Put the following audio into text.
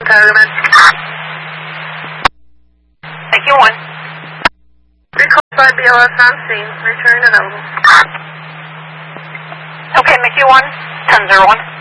Government. Thank you, 1. Recall by BLS on scene. Return available. Okay, Mickey 1, 10-01.